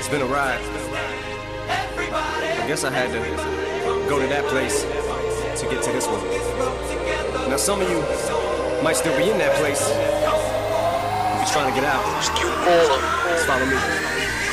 It's been a ride. I guess I had to go to that place to get to this one. Now some of you might still be in that place. You're trying to get out. Just keep falling. Just follow me.